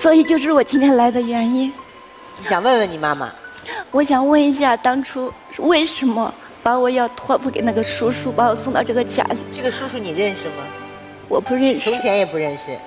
所以就是我今天来的原因。 你想问问你妈妈？ 我想问一下，当初为什么把我要托付给那个叔叔，把我送到这个家里？ 这个叔叔你认识吗？ 我不认识。 从前也不认识。